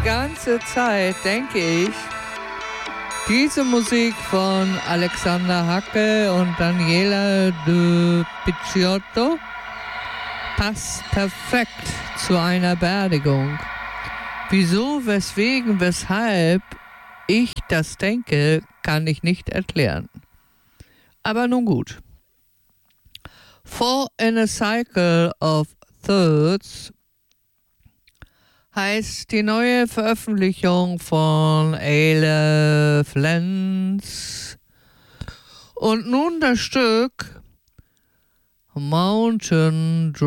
ganze Zeit denke ich, diese Musik von Alexander Hacke und Daniela de Picciotto passt perfekt zu einer Beerdigung. Wieso, weswegen, weshalb ich das denke, kann ich nicht erklären. Aber nun gut. Four in a Cycle of Thirds heißt die neue Veröffentlichung von Aleph Lenz. Und nun das Stück Mountain